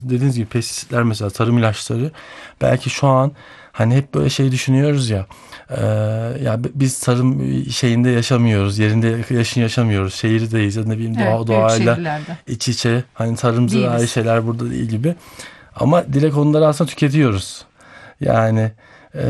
dediğiniz gibi pestisitler, mesela tarım ilaçları, belki şu an hani hep böyle şey düşünüyoruz ya, ya biz tarım şeyinde yaşamıyoruz, yerinde yaşamıyoruz, şehirdeyiz ya da ne bileyim Evet, büyük doğayla şehirlerde. iç içe, hani tarımsal ayrı Değiliz. şeyler burada değil gibi, ama direkt onları aslında tüketiyoruz. Yani e,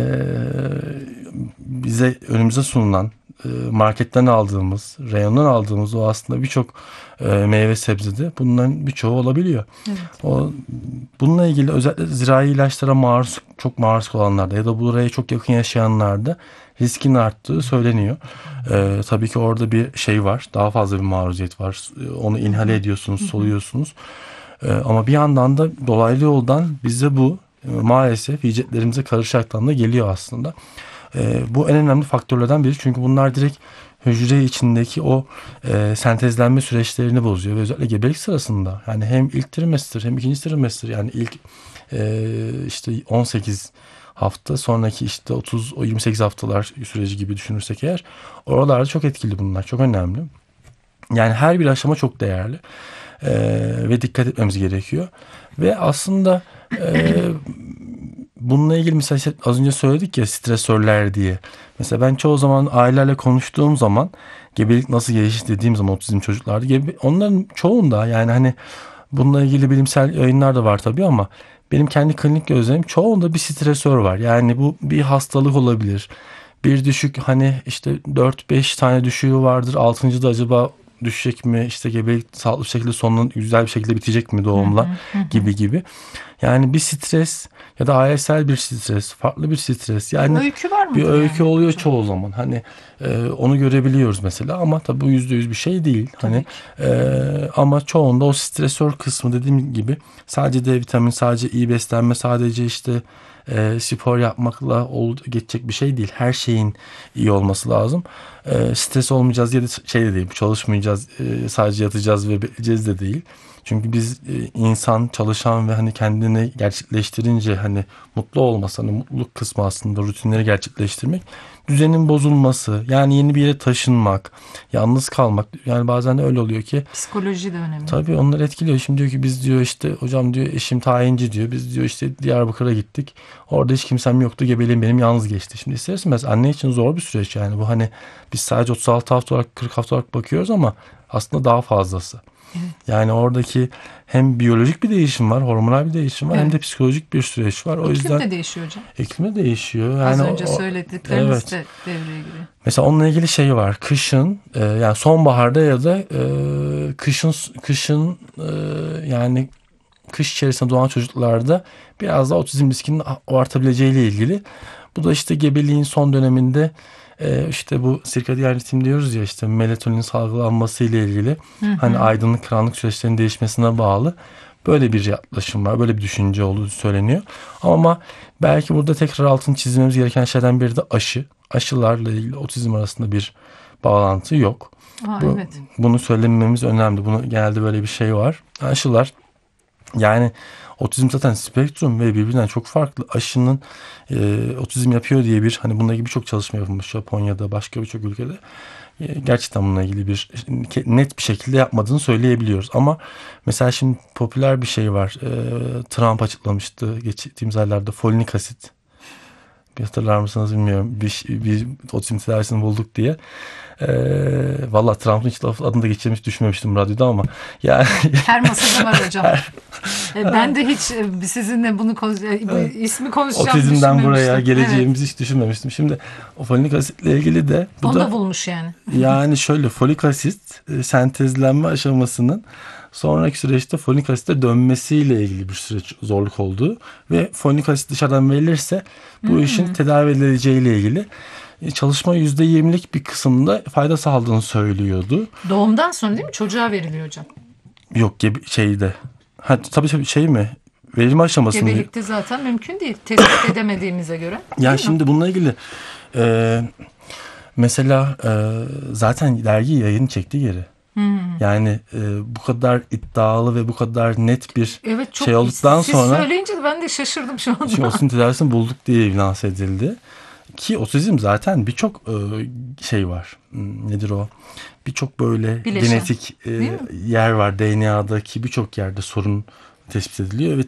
bize önümüze sunulan, marketten aldığımız, reyondan aldığımız o aslında birçok meyve sebzede bunların birçoğu olabiliyor. Evet. O, bununla ilgili özellikle zirai ilaçlara çok maruz kalanlarda ya da buraya çok yakın yaşayanlarda riskin arttığı söyleniyor. Tabii ki orada bir şey var. Daha fazla bir maruziyet var. Onu Hı inhale hı. ediyorsunuz, Hı hı. soluyorsunuz. Ama bir yandan da dolaylı yoldan bize bu maalesef yiyeceklerimize karışaraktan da geliyor aslında. Bu en önemli faktörlerden biri. Çünkü bunlar direkt hücre içindeki o sentezlenme süreçlerini bozuyor. Ve özellikle gebelik sırasında, yani hem ilk trimester hem ikinci trimester, yani ilk işte 18 hafta, sonraki işte 30 o 28 haftalar süreci gibi düşünürsek eğer, oralarda çok etkili bunlar. Çok önemli. Yani her bir aşama çok değerli. Ve dikkat etmemiz gerekiyor. Ve aslında bununla ilgili mesela işte az önce söyledik ya, stresörler diye. Mesela ben çoğu zaman ailelerle konuştuğum zaman, gebelik nasıl gelişti dediğim zaman otizm çocuklarda, onların çoğunda, yani hani bununla ilgili bilimsel yayınlar da var tabii, ama benim kendi klinik gözlemim, çoğunda bir stresör var. Yani bu bir hastalık olabilir. Bir düşük, hani işte 4-5 tane düşüğü vardır. Altıncı da acaba düşecek mi? İşte gebelik sağlıklı bir şekilde sonunun güzel bir şekilde bitecek mi Hı doğumla, hı. Hı hı. gibi gibi. Yani bir stres ya da ailesel bir stres, farklı bir stres. Bir Yani öykü var bir mıdır öykü yani oluyor neticede? çoğu zaman. Hani onu görebiliyoruz mesela, ama tabii bu %100 bir şey değil. Hani Tabii ki. ama çoğunda o stresör kısmı, dediğim gibi, sadece D vitamini, sadece iyi beslenme, sadece işte spor yapmakla geçecek bir şey değil. Her şeyin iyi olması lazım. Stres olmayacağız ya da şey de değil, çalışmayacağız, sadece yatacağız ve bekleyeceğiz de değil. Çünkü biz insan, çalışan ve hani kendini gerçekleştirince hani mutlu olması, hani mutluluk kısmı aslında rutinleri gerçekleştirmek, düzenin bozulması, yani yeni bir yere taşınmak, yalnız kalmak, yani bazen de öyle oluyor ki, Psikoloji de önemli. tabii onlar etkiliyor. Şimdi diyor ki, biz diyor işte hocam diyor, eşim tayinci diyor, biz diyor işte Diyarbakır'a gittik, orada hiç kimsem yoktu, gebeliğim benim yalnız geçti. Şimdi ister istemez anne için zor bir süreç, yani bu hani biz sadece 36 hafta olarak, 40 hafta olarak bakıyoruz, ama aslında daha fazlası. Evet. Yani oradaki hem biyolojik bir değişim var, hormonal bir değişim var, hem de Evet. psikolojik bir süreç var. O İklim yüzden de değişiyor hocam. iklim de değişiyor. Az Yani önce söyledikleriniz evet. de devreye giriyor. Mesela onunla ilgili şey var. Kışın, yani sonbaharda ya da kışın, yani kış içerisinde doğan çocuklarda biraz daha otizm riskinin artabileceği ile ilgili. Bu da işte gebeliğin son döneminde işte bu sirkadiyen ritim diyoruz ya, işte melatonin salgılanması ile ilgili, Hı hani hı. aydınlık karanlık süreçlerin değişmesine bağlı böyle bir yaklaşım var. Böyle bir düşünce olduğu söyleniyor. Ama belki burada tekrar altını çizmemiz gereken şeyden biri de aşı. Aşılarla ilgili otizm arasında bir bağlantı yok. Aa, Bu, evet. bunu söylememiz önemli. Bunu, genelde böyle bir şey var. Aşılar, yani otizm zaten spektrum ve birbirinden çok farklı. Aşının otizm yapıyor diye bir, hani bununla ilgili birçok çalışma yapılmış Japonya'da, başka birçok ülkede. Gerçekten bununla ilgili bir net bir şekilde yapmadığını söyleyebiliyoruz. Ama mesela şimdi popüler bir şey var. Trump açıklamıştı geçtiğimiz aylarda, folinik asit. Bir hatırlar mısınız bilmiyorum. Bir otizm tedavisini bulduk diye. Valla Trump'ın hiç adını da geçirmiş düşünmemiştim radyoda, ama yani Her masada var hocam. her, Ben de hiç sizinle bu evet, ismi konuşacağımı otizmden buraya düşünmemiştim. Evet. geleceğimizi hiç düşünmemiştim. Şimdi o folik asitle ilgili de bu Onu da, da bulmuş yani. yani şöyle, folik asit sentezlenme aşamasının sonraki süreçte folik asite dönmesiyle ilgili bir süreç, zorluk olduğu ve folik asit dışarıdan verilirse bu işin Hmm. tedavi edileceğiyle ilgili çalışma %20'lik bir kısımda fayda sağladığını söylüyordu. Doğumdan sonra değil mi? Çocuğa veriliyor hocam. Yok gibi şeyde. Ha, tabii şey mi? Verilme aşamasında. Gebelikte zaten mümkün değil. Tespit edemediğimize göre. Ya Değil mi? şimdi bununla ilgili e, mesela zaten dergi yayın çekti geri. Hmm. Yani bu kadar iddialı ve bu kadar net bir Evet, şey çok olduktan siz sonra, söyleyince de ben de şaşırdım şu şimdi anda. otizm tedavisini bulduk diye lanse edildi. Ki otizm zaten birçok şey var. Nedir o? Birçok böyle Bileşen. genetik Değil mi? yer var. DNA'daki birçok yerde sorun tespit ediliyor ve